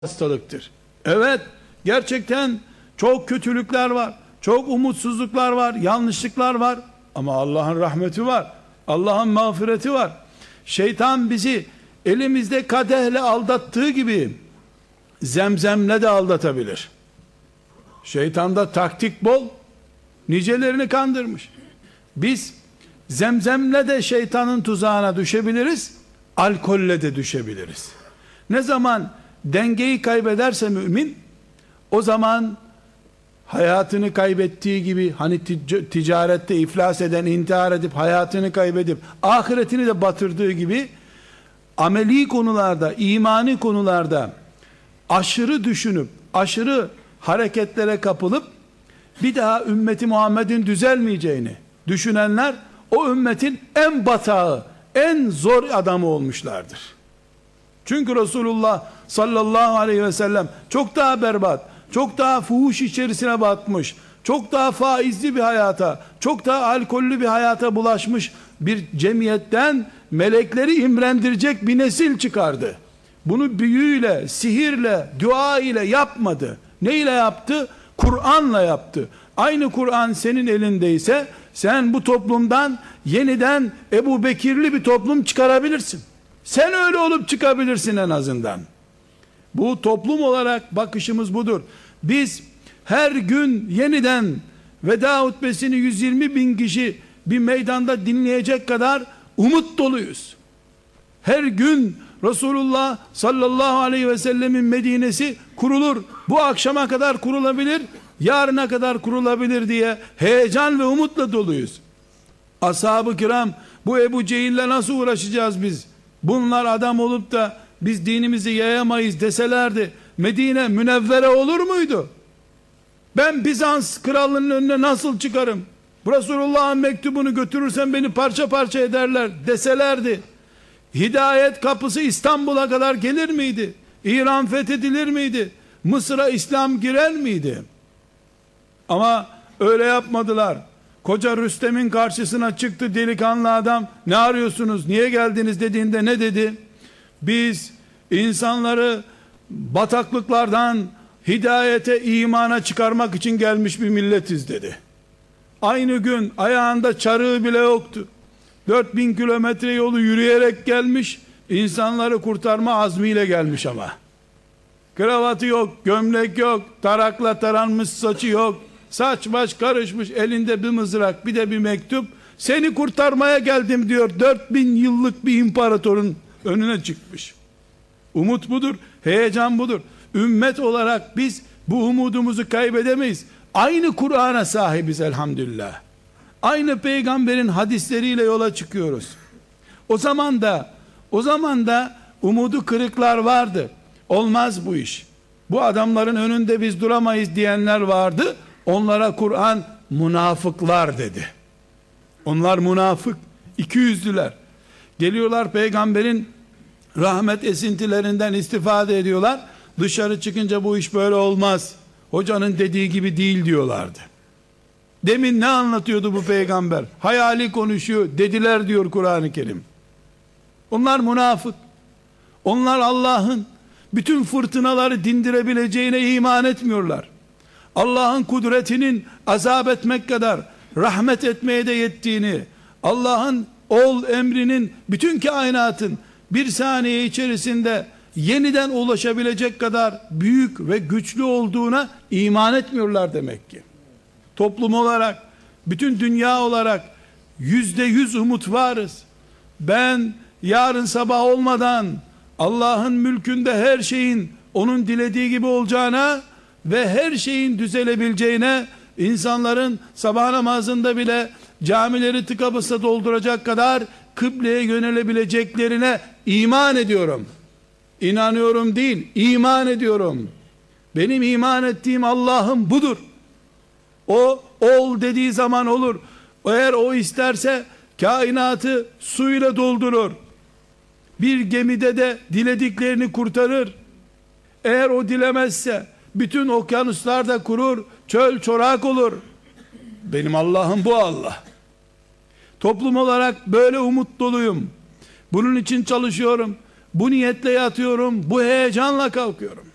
hastalıktır. Evet, gerçekten çok kötülükler var, çok umutsuzluklar var, yanlışlıklar var. Ama Allah'ın rahmeti var, Allah'ın mağfireti var. Şeytan bizi elimizde kadehle aldattığı gibi zemzemle de aldatabilir. Şeytanda taktik bol, nicelerini kandırmış. Biz zemzemle de şeytanın tuzağına düşebiliriz, alkolle de düşebiliriz. Ne zaman dengeyi kaybederse mümin, o zaman hayatını kaybettiği gibi, hani ticarette iflas eden, intihar edip hayatını kaybedip ahiretini de batırdığı gibi, ameli konularda, imani konularda aşırı düşünüp aşırı hareketlere kapılıp bir daha ümmeti Muhammed'in düzelmeyeceğini düşünenler o ümmetin en batağı, en zor adamı olmuşlardır. Çünkü Resulullah sallallahu aleyhi ve sellem çok daha berbat, çok daha fuhuş içerisine batmış, çok daha faizli bir hayata, çok daha alkollü bir hayata bulaşmış bir cemiyetten melekleri imrendirecek bir nesil çıkardı. Bunu büyüyle, sihirle, dua ile yapmadı. Ne ile yaptı? Kur'an'la yaptı. Aynı Kur'an senin elindeyse sen bu toplumdan yeniden Ebu Bekirli bir toplum çıkarabilirsin. Sen öyle olup çıkabilirsin en azından. Bu toplum olarak bakışımız budur. Biz her gün yeniden veda hutbesini 120 bin kişi bir meydanda dinleyecek kadar umut doluyuz. Her gün Resulullah sallallahu aleyhi ve sellemin Medine'si kurulur. Bu akşama kadar kurulabilir, yarına kadar kurulabilir diye heyecan ve umutla doluyuz. Ashab-ı kiram, bu Ebu Cehil'le nasıl uğraşacağız biz? Bunlar adam olup da biz dinimizi yayamayız deselerdi, Medine münevvere olur muydu? Ben Bizans krallığının önüne nasıl çıkarım? Resulullah'ın mektubunu götürürsem beni parça parça ederler deselerdi, hidayet kapısı İstanbul'a kadar gelir miydi? İran fethedilir miydi? Mısır'a İslam girer miydi? Ama öyle yapmadılar. Koca Rüstem'in karşısına çıktı delikanlı adam. Ne arıyorsunuz, niye geldiniz dediğinde ne dedi? Biz insanları bataklıklardan hidayete, imana çıkarmak için gelmiş bir milletiz dedi. Aynı gün ayağında çarığı bile yoktu. 4000 kilometre yolu yürüyerek gelmiş, insanları kurtarma azmiyle gelmiş ama. Kravatı yok, gömlek yok, tarakla taranmış saçı yok, saç baş karışmış, elinde bir mızrak, bir de bir mektup. Seni kurtarmaya geldim diyor. 4000 yıllık bir imparatorun önüne çıkmış. Umut budur, heyecan budur. Ümmet olarak biz bu umudumuzu kaybedemeyiz. Aynı Kur'an'a sahibiz elhamdülillah. Aynı peygamberin hadisleriyle yola çıkıyoruz. O zaman da umudu kırıklar vardı. Olmaz bu iş. Bu adamların önünde biz duramayız diyenler vardı. Onlara Kur'an münafıklar dedi. Onlar münafık, ikiyüzlüler. Geliyorlar peygamberin rahmet esintilerinden istifade ediyorlar. Dışarı çıkınca bu iş böyle olmaz, hocanın dediği gibi değil diyorlardı. Demin ne anlatıyordu bu peygamber? Hayali konuşuyor dediler diyor Kur'an-ı Kerim. Onlar münafık. Onlar Allah'ın bütün fırtınaları dindirebileceğine iman etmiyorlar. Allah'ın kudretinin azap etmek kadar rahmet etmeye de yettiğini, Allah'ın ol emrinin bütün kainatın bir saniye içerisinde yeniden ulaşabilecek kadar büyük ve güçlü olduğuna iman etmiyorlar demek ki. Toplum olarak, bütün dünya olarak %100 umut varız. Ben yarın sabah olmadan Allah'ın mülkünde her şeyin onun dilediği gibi olacağına ve her şeyin düzelebileceğine, insanların sabah namazında bile camileri tıka basa dolduracak kadar kıbleye yönelebileceklerine iman ediyorum. İnanıyorum değil, iman ediyorum. Benim iman ettiğim Allah'ım budur. O ol dediği zaman olur. Eğer o isterse kainatı suyla doldurur. Bir gemide de dilediklerini kurtarır. Eğer o dilemezse bütün okyanuslar da kurur, çöl çorak olur. Benim Allah'ım bu Allah. Toplum olarak böyle umut doluyum. Bunun için çalışıyorum. Bu niyetle yatıyorum, bu heyecanla kalkıyorum.